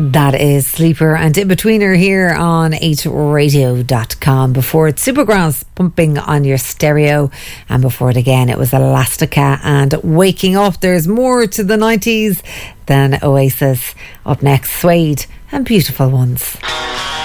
That is Sleeper and In-Betweener here on 8radio.com. Before it's Supergrass pumping on your stereo, and before it again it was Elastica and Waking Up. There's more to the 90s than Oasis. Up next, Suede and Beautiful Ones.